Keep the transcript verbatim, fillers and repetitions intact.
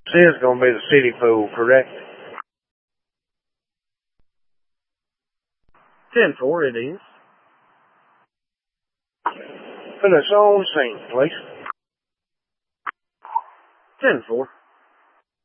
This is going to be the city pool, correct? ten four, it is. Put us on scene, please. ten four.